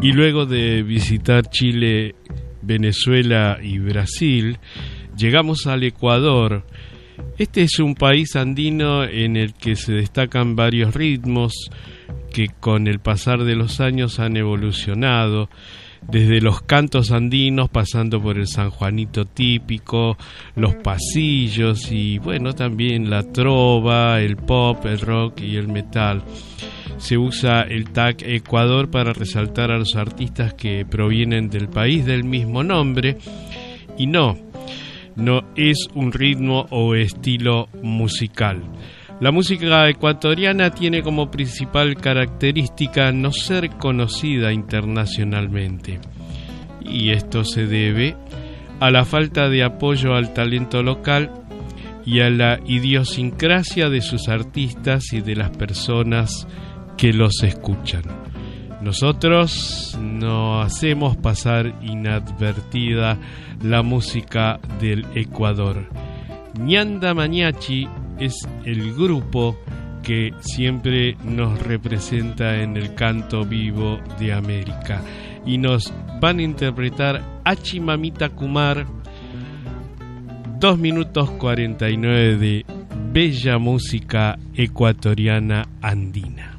Y luego de visitar Chile, Venezuela y Brasil, llegamos al Ecuador. Este es un país andino en el que se destacan varios ritmos que con el pasar de los años han evolucionado, desde los cantos andinos, pasando por el sanjuanito típico, los pasillos y bueno, también la trova, el pop, el rock y el metal. Se usa el tag Ecuador para resaltar a los artistas que provienen del país del mismo nombre, y no es un ritmo o estilo musical. La música ecuatoriana tiene como principal característica no ser conocida internacionalmente, y esto se debe a la falta de apoyo al talento local y a la idiosincrasia de sus artistas y de las personas que los escuchan. Nosotros no hacemos pasar inadvertida la música del Ecuador. Ñanda Mariachi es el grupo que siempre nos representa en el canto vivo de América, y nos van a interpretar Achi Mamita Kumar, 2 minutos 49 de bella música ecuatoriana andina.